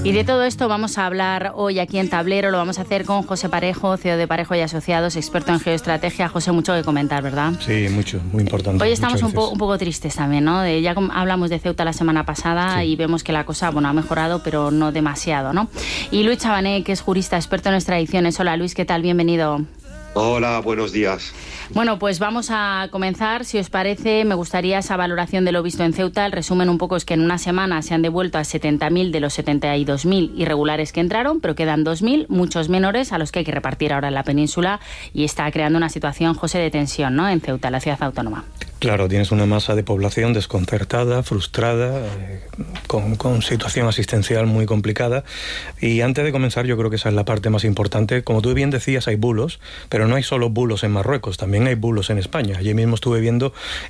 Y de todo esto vamos a hablar hoy aquí en Tablero. Lo vamos a hacer con José Parejo, CEO de Parejo y Asociados, experto en geoestrategia. José, mucho que comentar, ¿verdad? Sí, mucho, muy importante. Hoy estamos un poco tristes también, ¿no? Ya hablamos de Ceuta la semana pasada, sí, y vemos que la cosa, ha mejorado, pero no demasiado, ¿no? Y Luis Chabané, que es jurista, experto en extradiciones. Hola, Luis, ¿qué tal? Bienvenido. Hola, buenos días. Bueno, pues vamos a comenzar. Si os parece, me gustaría esa valoración de lo visto en Ceuta. El resumen un poco es que en una semana se han devuelto a 70.000 de los 72.000 irregulares que entraron, pero quedan 2.000, muchos menores, a los que hay que repartir ahora en la península, y está creando una situación, José, de tensión, ¿no?, en Ceuta, la ciudad autónoma. Claro, tienes una masa de población desconcertada, frustrada, con situación asistencial muy complicada. Y antes de comenzar, yo creo que esa es la parte más importante. Como tú bien decías, hay bulos, pero no hay solo bulos en Marruecos, también hay bulos en España. Allí mismo estuve viendo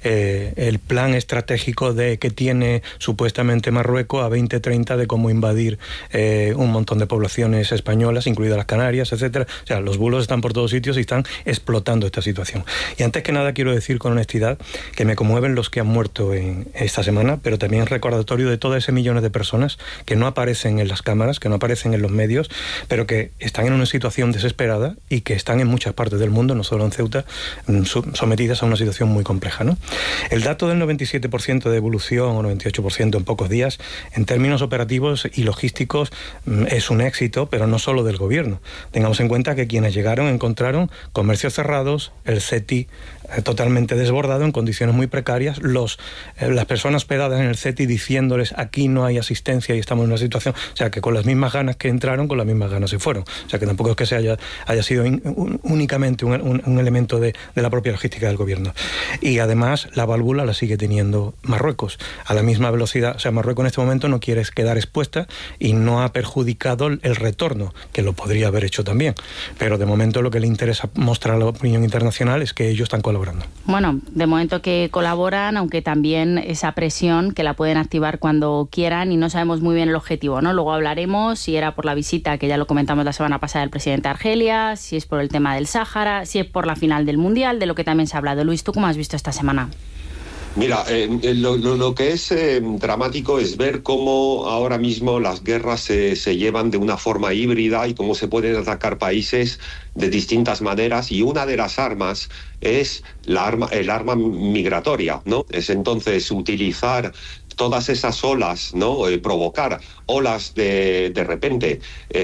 el plan estratégico que tiene supuestamente Marruecos a 2030 de cómo invadir un montón de poblaciones españolas, incluidas las Canarias, etcétera. O sea, los bulos están por todos sitios y están explotando esta situación. Y antes que nada quiero decir con honestidad que me conmueven los que han muerto en esta semana, pero también es recordatorio de todos esos millones de personas que no aparecen en las cámaras, que no aparecen en los medios, pero que están en una situación desesperada y que están en muchas partes del mundo, no solo en Ceuta, sometidas a una situación muy compleja, ¿no? El dato del 97% de devolución o 98% en pocos días, en términos operativos y logísticos, es un éxito, pero no solo del gobierno. Tengamos en cuenta que quienes llegaron encontraron comercios cerrados, el CETI totalmente desbordado, en condiciones muy precarias, las personas hospedadas en el CETI diciéndoles aquí no hay asistencia y estamos en una situación, o sea que con las mismas ganas que entraron, con las mismas ganas se fueron. O sea que tampoco es que haya sido únicamente un elemento de la propia logística del gobierno. Y además la válvula la sigue teniendo Marruecos a la misma velocidad. O sea, Marruecos en este momento no quiere quedar expuesta y no ha perjudicado el retorno, que lo podría haber hecho también. Pero de momento lo que le interesa mostrar a la opinión internacional es que ellos están colaborando. Bueno, de momento que colaboran, aunque también esa presión que la pueden activar cuando quieran y no sabemos muy bien el objetivo, ¿no? Luego hablaremos si era por la visita, que ya lo comentamos la semana pasada, del presidente de Argelia, si es por el tema del Sáhara, si es por la final del Mundial, de lo que también se ha hablado. Luis, ¿tú cómo has visto esta semana? Mira, lo que es dramático es ver cómo ahora mismo las guerras se llevan de una forma híbrida y cómo se pueden atacar países de distintas maneras, y una de las armas es el arma migratoria, ¿no? Es entonces utilizar todas esas olas, ¿no? Provocar olas de repente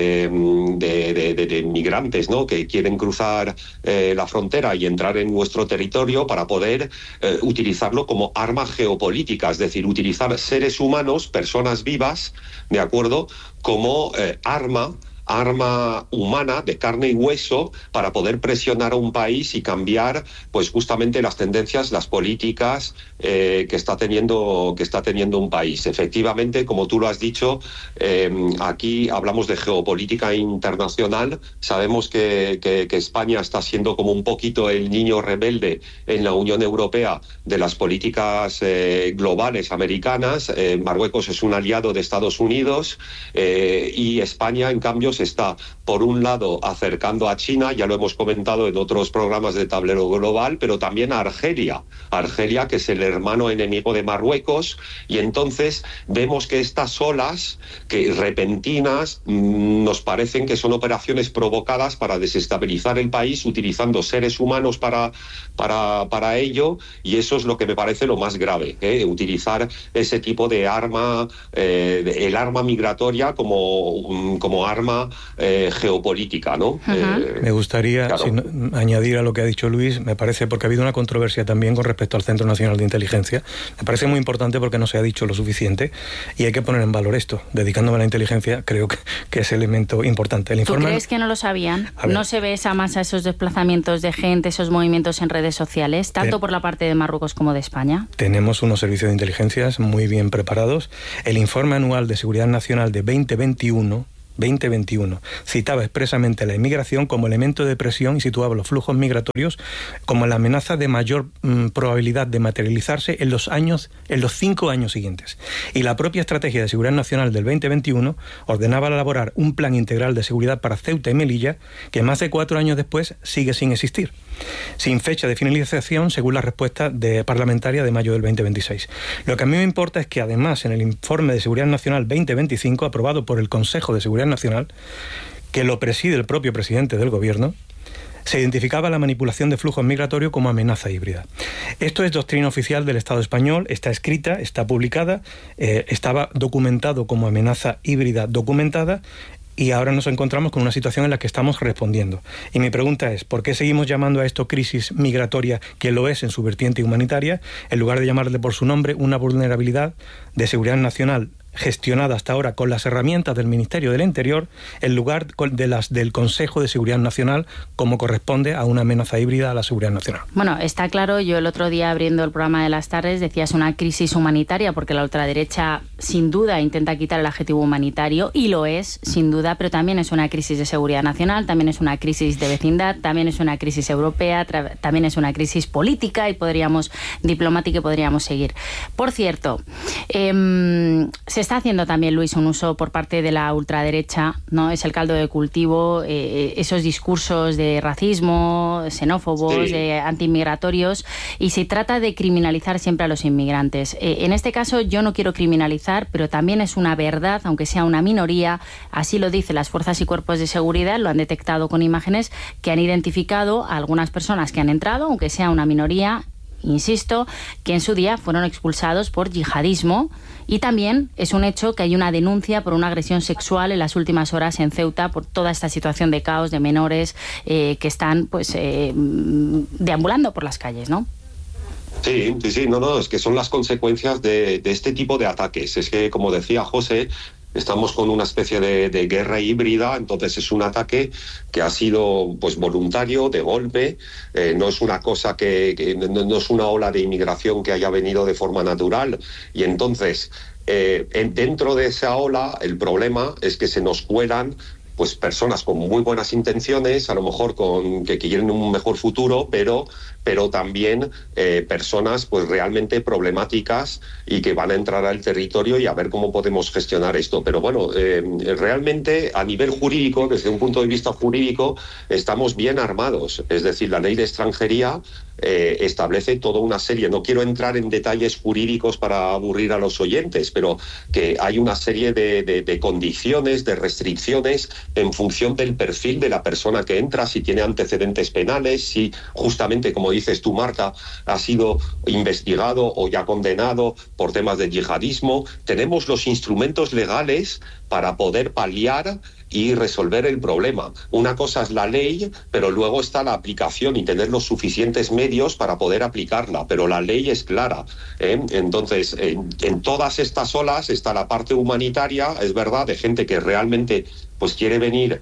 de migrantes, ¿no?, que quieren cruzar la frontera y entrar en nuestro territorio para poder utilizarlo como arma geopolítica, es decir, utilizar seres humanos, personas vivas, ¿de acuerdo?, como arma humana de carne y hueso para poder presionar a un país y cambiar, pues justamente las tendencias, las políticas que está teniendo un país. Efectivamente, como tú lo has dicho, aquí hablamos de geopolítica internacional. Sabemos que España está siendo como un poquito el niño rebelde en la Unión Europea de las políticas globales americanas. Marruecos es un aliado de Estados Unidos y España, en cambio, se está, por un lado, acercando a China, ya lo hemos comentado en otros programas de Tablero Global, pero también a Argelia, que es el hermano enemigo de Marruecos, y entonces vemos que estas olas, que repentinas, nos parecen que son operaciones provocadas para desestabilizar el país, utilizando seres humanos para ello, y eso es lo que me parece lo más grave, utilizar ese tipo de arma, el arma migratoria como arma geopolítica, ¿no? Me gustaría claro, añadir a lo que ha dicho Luis, me parece, porque ha habido una controversia también con respecto al Centro Nacional de Inteligencia. Me parece muy importante porque no se ha dicho lo suficiente y hay que poner en valor esto. Dedicándome a la inteligencia, creo que es elemento importante. ¿Tú crees que no lo sabían? ¿No se ve esa masa, esos desplazamientos de gente, esos movimientos en redes sociales, tanto por la parte de Marruecos como de España? Tenemos unos servicios de inteligencias muy bien preparados. El informe anual de Seguridad Nacional de 2021 2021. Citaba expresamente la inmigración como elemento de presión y situaba los flujos migratorios como la amenaza de mayor probabilidad de materializarse en los 5 años siguientes. Y la propia Estrategia de Seguridad Nacional del 2021 ordenaba elaborar un plan integral de seguridad para Ceuta y Melilla, que más de 4 años después sigue sin existir, sin fecha de finalización según la respuesta parlamentaria de mayo del 2026. Lo que a mí me importa es que además en el Informe de Seguridad Nacional 2025, aprobado por el Consejo de Seguridad Nacional, que lo preside el propio presidente del Gobierno, se identificaba la manipulación de flujos migratorios como amenaza híbrida. Esto es doctrina oficial del Estado español, está escrita, está publicada, estaba documentado como amenaza híbrida documentada, y ahora nos encontramos con una situación en la que estamos respondiendo. Y mi pregunta es, ¿por qué seguimos llamando a esto crisis migratoria, que lo es en su vertiente humanitaria, en lugar de llamarle por su nombre una vulnerabilidad de seguridad nacional gestionada hasta ahora con las herramientas del Ministerio del Interior, en lugar de las del Consejo de Seguridad Nacional, como corresponde a una amenaza híbrida a la seguridad nacional? Bueno, está claro, yo el otro día abriendo el programa de las tardes decía es una crisis humanitaria, porque la ultraderecha sin duda intenta quitar el adjetivo humanitario, y lo es, sin duda, pero también es una crisis de seguridad nacional, también es una crisis de vecindad, también es una crisis europea, también es una crisis política y diplomática, y podríamos seguir. Por cierto, se está haciendo también, Luis, un uso por parte de la ultraderecha, ¿no? Es el caldo de cultivo, esos discursos de racismo, xenófobos, sí, de antiinmigratorios, y se trata de criminalizar siempre a los inmigrantes. En este caso yo no quiero criminalizar, pero también es una verdad, aunque sea una minoría, así lo dicen las fuerzas y cuerpos de seguridad, lo han detectado con imágenes que han identificado a algunas personas que han entrado, aunque sea una minoría, insisto, que en su día fueron expulsados por yihadismo. Y también es un hecho que hay una denuncia por una agresión sexual en las últimas horas en Ceuta por toda esta situación de caos de menores que están deambulando por las calles, ¿no? Sí, no, es que son las consecuencias de este tipo de ataques. Es que, como decía José, estamos con una especie de guerra híbrida, entonces es un ataque que ha sido pues voluntario, de golpe, no es una cosa que no es una ola de inmigración que haya venido de forma natural, y entonces dentro de esa ola el problema es que se nos cuelan pues personas con muy buenas intenciones, a lo mejor que quieren un mejor futuro, pero también personas pues realmente problemáticas y que van a entrar al territorio y a ver cómo podemos gestionar esto. Pero bueno, realmente a nivel jurídico, desde un punto de vista jurídico, estamos bien armados. Es decir, la ley de extranjería establece toda una serie, no quiero entrar en detalles jurídicos para aburrir a los oyentes, pero que hay una serie de condiciones, de restricciones en función del perfil de la persona que entra, si tiene antecedentes penales, si justamente, como dices tú, Marta, ha sido investigado o ya condenado por temas de yihadismo. Tenemos los instrumentos legales para poder paliar y resolver el problema. Una cosa es la ley, pero luego está la aplicación y tener los suficientes medios para poder aplicarla, pero la ley es clara, ¿eh? Entonces, en todas estas olas está la parte humanitaria, es verdad, de gente que realmente pues quiere venir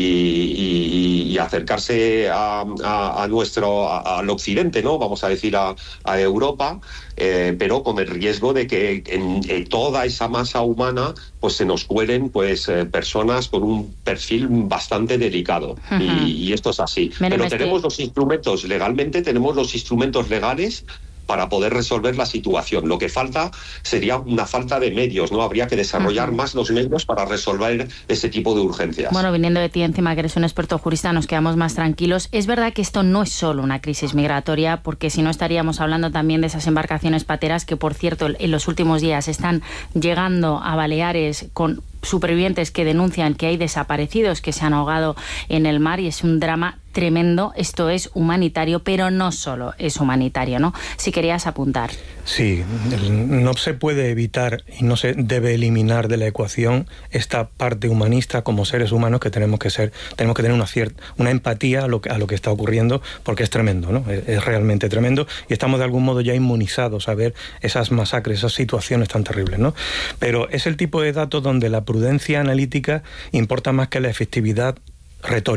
y acercarse al occidente, ¿no? Vamos a decir a Europa, pero con el riesgo de que en toda esa masa humana pues se nos cuelen pues personas con un perfil bastante delicado. Y esto es así. Pero tenemos los instrumentos, legalmente tenemos los instrumentos legales para poder resolver la situación. Lo que falta sería una falta de medios, ¿no? Habría que desarrollar más los medios para resolver ese tipo de urgencias. Bueno, viniendo de ti encima, que eres un experto jurista, nos quedamos más tranquilos. Es verdad que esto no es solo una crisis migratoria, porque si no estaríamos hablando también de esas embarcaciones pateras que, por cierto, en los últimos días están llegando a Baleares con supervivientes que denuncian que hay desaparecidos que se han ahogado en el mar, y es un drama tremendo. Esto es humanitario, pero no solo es humanitario, ¿no? Si querías apuntar. Sí, no se puede evitar y no se debe eliminar de la ecuación esta parte humanista como seres humanos que tenemos que tener una empatía a lo que está ocurriendo, porque es tremendo, ¿no? Es realmente tremendo, y estamos de algún modo ya inmunizados a ver esas masacres, esas situaciones tan terribles, ¿no? Pero es el tipo de datos donde la prudencia analítica importa más que la efectividad retórica.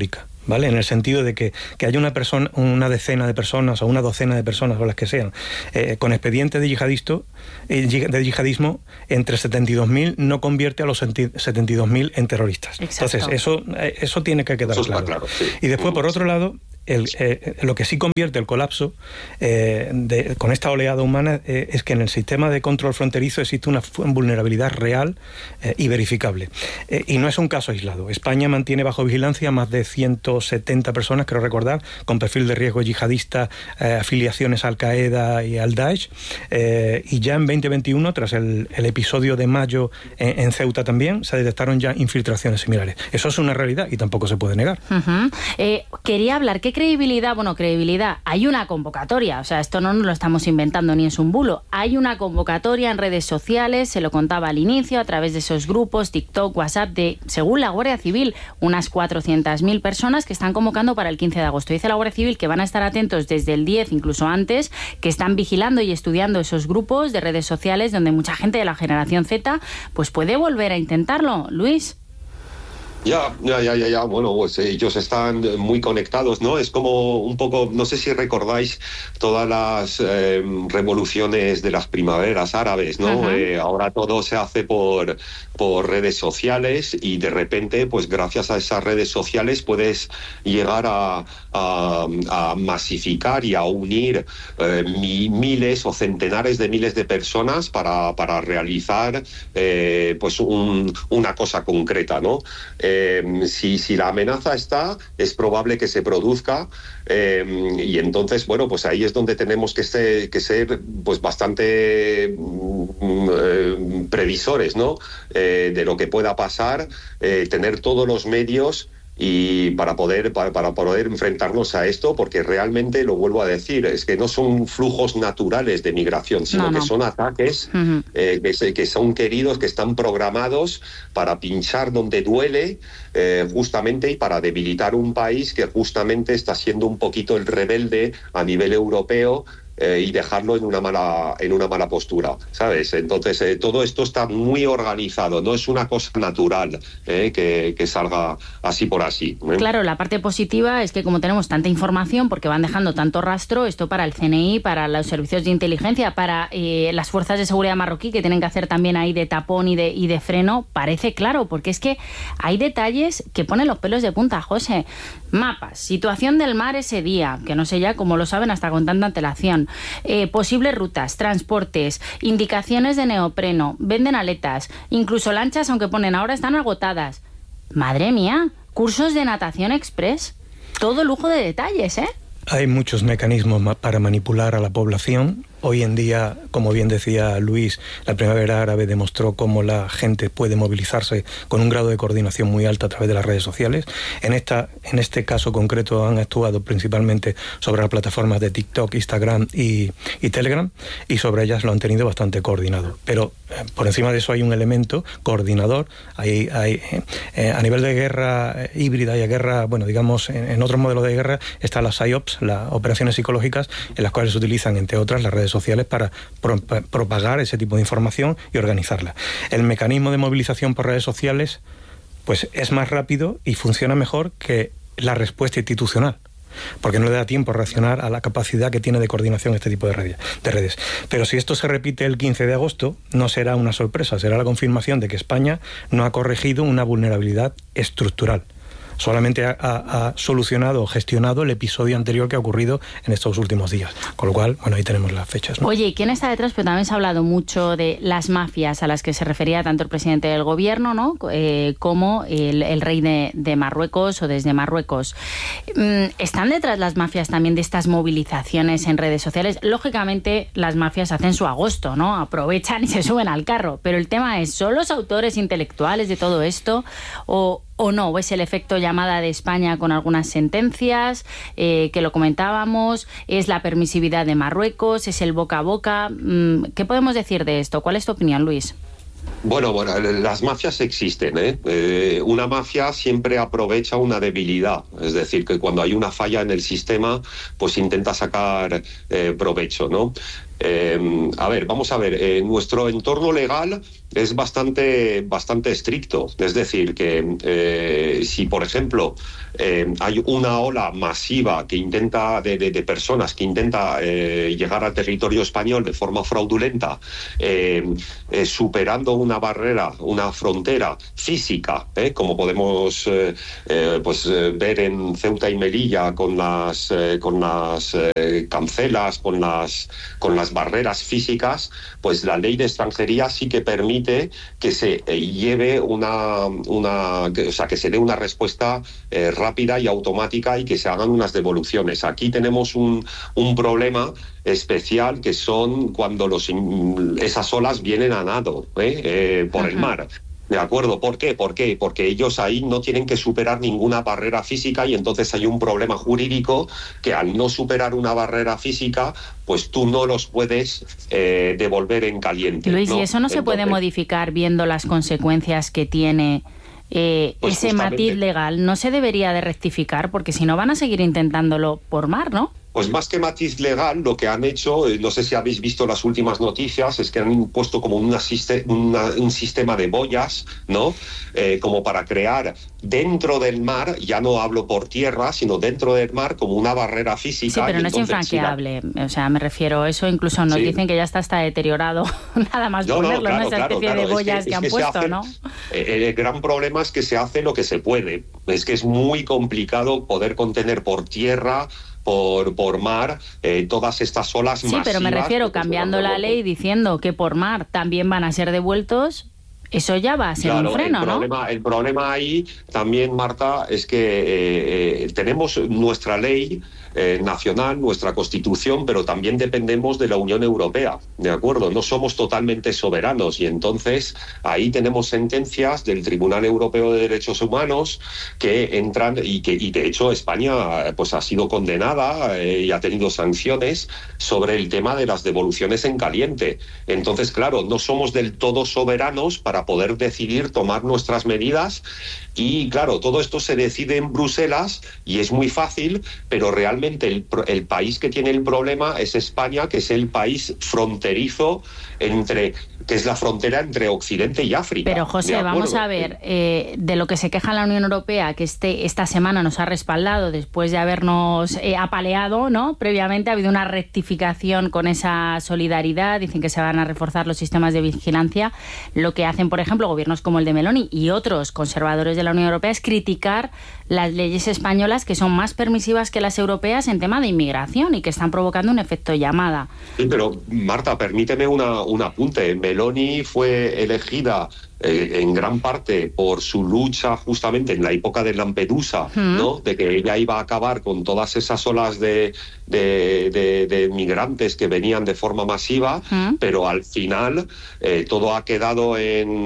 ¿vale? En el sentido de que haya una decena de personas o una docena de personas o las que sean con expediente de yihadismo, entre 72.000 no convierte a los 72.000 en terroristas. Exacto. Entonces, eso tiene que quedar claro. Sí. Y después, por otro lado, lo que sí convierte el colapso con esta oleada humana es que en el sistema de control fronterizo existe una vulnerabilidad real y verificable. Y no es un caso aislado. España mantiene bajo vigilancia más de 170 personas, creo recordar, con perfil de riesgo yihadista, afiliaciones a Al-Qaeda y al Daesh. Y ya en 2021, tras el episodio de mayo en Ceuta también, se detectaron ya infiltraciones similares. Eso es una realidad y tampoco se puede negar. Quería hablar, ¿qué credibilidad? Bueno, credibilidad. Hay una convocatoria, o sea, esto no nos lo estamos inventando ni es un bulo. Hay una convocatoria en redes sociales, se lo contaba al inicio, a través de esos grupos, TikTok, WhatsApp, según la Guardia Civil, unas 400.000 personas que están convocando para el 15 de agosto. Dice la Guardia Civil que van a estar atentos desde el 10, incluso antes, que están vigilando y estudiando esos grupos de redes sociales donde mucha gente de la generación Z pues puede volver a intentarlo. Luis. Ya. Bueno, pues ellos están muy conectados, ¿no? Es como un poco, no sé si recordáis todas las revoluciones de las primaveras árabes, ¿no? Ahora todo se hace por redes sociales y de repente, pues gracias a esas redes sociales puedes llegar a masificar y a unir miles o centenares de miles de personas para realizar pues una cosa concreta, ¿no? Si la amenaza está, es probable que se produzca y entonces, bueno, pues ahí es donde tenemos que ser pues bastante previsores, ¿no? De lo que pueda pasar, tener todos los medios y para poder enfrentarnos a esto, porque realmente, lo vuelvo a decir, es que no son flujos naturales de migración, sino que son ataques que son queridos, que están programados para pinchar donde duele, justamente, y para debilitar un país que justamente está siendo un poquito el rebelde a nivel europeo, y dejarlo en una mala postura, ¿sabes? Entonces todo esto está muy organizado, no es una cosa natural que salga así por así. Claro, la parte positiva es que como tenemos tanta información, porque van dejando tanto rastro, esto para el CNI, para los servicios de inteligencia, para las fuerzas de seguridad marroquí, que tienen que hacer también ahí de tapón y de freno, parece claro, porque es que hay detalles que ponen los pelos de punta, José. Mapas, situación del mar ese día, que no sé ya cómo lo saben hasta con tanta antelación. Posibles rutas, transportes, indicaciones de neopreno, venden aletas, incluso lanchas, aunque ponen ahora, están agotadas. Madre mía, cursos de natación express, todo lujo de detalles, ¿eh? Hay muchos mecanismos para manipular a la población. Hoy en día, como bien decía Luis, la primavera árabe demostró cómo la gente puede movilizarse con un grado de coordinación muy alto a través de las redes sociales. En este caso concreto han actuado principalmente sobre las plataformas de TikTok, Instagram y Telegram, y sobre ellas lo han tenido bastante coordinado. Pero por encima de eso hay un elemento coordinador. A nivel de guerra híbrida y a guerra, bueno, digamos, en otros modelos de guerra están las PSYOPs, las operaciones psicológicas, en las cuales se utilizan, entre otras, las redes sociales para propagar ese tipo de información y organizarla. El mecanismo de movilización por redes sociales pues es más rápido y funciona mejor que la respuesta institucional, porque no le da tiempo a reaccionar a la capacidad que tiene de coordinación este tipo de redes. Pero si esto se repite el 15 de agosto, no será una sorpresa, será la confirmación de que España no ha corregido una vulnerabilidad estructural. Solamente ha solucionado o gestionado el episodio anterior que ha ocurrido en estos últimos días. Con lo cual, bueno, ahí tenemos las fechas, ¿no? Oye, ¿y quién está detrás? Pero también se ha hablado mucho de las mafias a las que se refería tanto el presidente del gobierno, ¿no? Como el rey de Marruecos o desde Marruecos. ¿Están detrás las mafias también de estas movilizaciones en redes sociales? Lógicamente, las mafias hacen su agosto, ¿no? Aprovechan y se suben al carro. Pero el tema es, ¿son los autores intelectuales de todo esto o no? ¿O es el efecto llamada de España con algunas sentencias que lo comentábamos? ¿Es la permisividad de Marruecos? ¿Es el boca a boca? ¿Qué podemos decir de esto? ¿Cuál es tu opinión, Luis? Bueno, las mafias existen, ¿eh? Una mafia siempre aprovecha una debilidad, es decir, que cuando hay una falla en el sistema, pues intenta sacar provecho, ¿no? Vamos a ver, nuestro entorno legal es bastante estricto. Es decir, que si, por ejemplo, hay una ola masiva que intenta de personas que intenta llegar al territorio español de forma fraudulenta, superando una barrera, una frontera física, como podemos ver en Ceuta y Melilla con las cancelas, con las barreras físicas, pues la ley de extranjería sí que permite que se lleve que se dé una respuesta rápida y automática y que se hagan unas devoluciones. Aquí tenemos un problema especial, que son cuando esas olas vienen a nado por el mar. ¿De acuerdo? ¿Por qué? Porque ellos ahí no tienen que superar ninguna barrera física, y entonces hay un problema jurídico que al no superar una barrera física, pues tú no los puedes devolver en caliente. Luis, ¿no? ¿Y eso no se puede modificar viendo las consecuencias que tiene pues ese matiz legal? ¿No se debería de rectificar? Porque si no van a seguir intentándolo por mar, ¿no? Pues más que matiz legal, lo que han hecho, no sé si habéis visto las últimas noticias, es que han puesto como un sistema de boyas, ¿no? Como para crear dentro del mar, ya no hablo por tierra, sino dentro del mar, como una barrera física. Sí, pero no es infranqueable. O sea, me refiero a eso, incluso nos dicen que ya está deteriorado, nada más ponerlo, claro, esa especie de boyas que han puesto, ¿no? El gran problema es que se hace lo que se puede. Es que es muy complicado poder contener por tierra, por mar, todas estas olas masivas. Sí, pero me refiero, cambiando la ley, diciendo que por mar también van a ser devueltos, eso ya va a ser un freno, ¿no? El problema ahí también, Marta, es que tenemos nuestra ley nacional, nuestra Constitución, pero también dependemos de la Unión Europea, ¿de acuerdo? No somos totalmente soberanos, y entonces ahí tenemos sentencias del Tribunal Europeo de Derechos Humanos que entran y de hecho España pues ha sido condenada y ha tenido sanciones sobre el tema de las devoluciones en caliente. Entonces, claro, no somos del todo soberanos para poder decidir tomar nuestras medidas, y claro, todo esto se decide en Bruselas y es muy fácil, pero realmente el país que tiene el problema es España, que es el país fronterizo que es la frontera entre Occidente y África. Pero José, vamos a ver, de lo que se queja la Unión Europea, que esta semana nos ha respaldado después de habernos apaleado, ¿no? Previamente ha habido una rectificación con esa solidaridad, dicen que se van a reforzar los sistemas de vigilancia. Lo que hacen, por ejemplo, gobiernos como el de Meloni y otros conservadores de la Unión Europea es criticar las leyes españolas, que son más permisivas que las europeas en tema de inmigración y que están provocando un efecto llamada. Sí, pero Marta, permíteme un apunte. Meloni fue elegida en gran parte por su lucha justamente en la época de Lampedusa, ¿no? De que ella iba a acabar con todas esas olas de migrantes que venían de forma masiva, pero al final todo ha quedado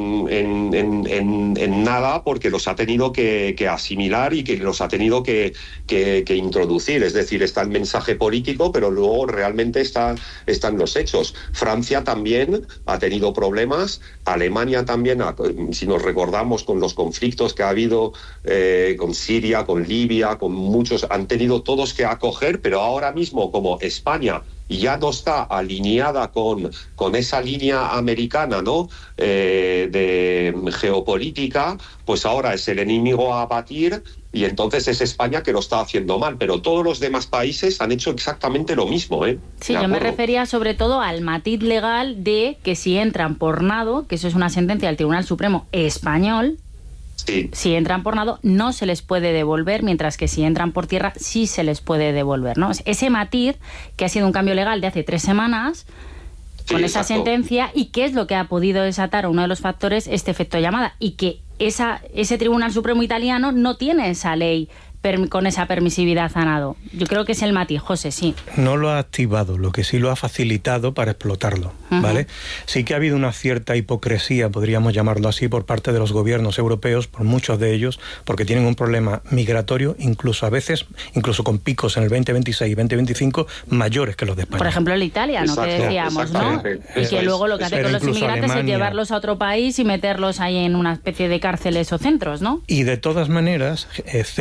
en nada, porque los ha tenido que asimilar y que los ha tenido que introducir. Es decir, está el mensaje político, pero luego realmente están los hechos. Francia también ha tenido problemas, Alemania también, si nos recordamos con los conflictos que ha habido con Siria, con Libia, con muchos, han tenido todos que acoger, pero ahora mismo, como España ya no está alineada con esa línea americana, ¿no? De geopolítica, pues ahora es el enemigo a abatir, y entonces es España que lo está haciendo mal, pero todos los demás países han hecho exactamente lo mismo, ¿eh? Sí, yo me refería sobre todo al matiz legal de que si entran por nado, que eso es una sentencia del Tribunal Supremo español, sí. Si entran por nado no se les puede devolver, mientras que si entran por tierra sí se les puede devolver, ¿no? Ese matiz, que ha sido un cambio legal de hace 3 semanas, con esa sentencia, y qué es lo que ha podido desatar, uno de los factores, este efecto llamada, y que ese Tribunal Supremo italiano no tiene esa ley con esa permisividad a nado. Yo creo que es el matiz, José, sí. No lo ha activado, lo que sí lo ha facilitado para explotarlo, ¿vale? Sí que ha habido una cierta hipocresía, podríamos llamarlo así, por parte de los gobiernos europeos, por muchos de ellos, porque tienen un problema migratorio, incluso a veces, incluso con picos en el 2026 y 2025 mayores que los de España. Por ejemplo, el italiano, que decíamos, ¿no? Y que luego lo que hace con los inmigrantes es llevarlos a otro país y meterlos ahí en una especie de cárceles o centros, ¿no? Y de todas maneras, Ceuta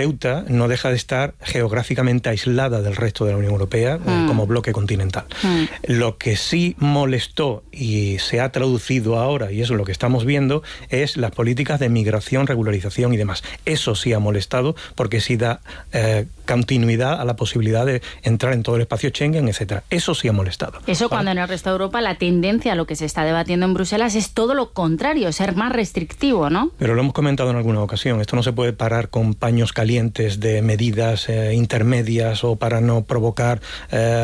no deja de estar geográficamente aislada del resto de la Unión Europea como bloque continental. Lo que sí molestó y se ha traducido ahora, y eso es lo que estamos viendo, es las políticas de migración, regularización y demás. Eso sí ha molestado porque sí da continuidad a la posibilidad de entrar en todo el espacio Schengen, etcétera. Eso sí ha molestado. Eso cuando en el resto de Europa la tendencia a lo que se está debatiendo en Bruselas es todo lo contrario, ser más restrictivo, ¿no? Pero lo hemos comentado en alguna ocasión. Esto no se puede parar con paños calientes de medidas intermedias o para no provocar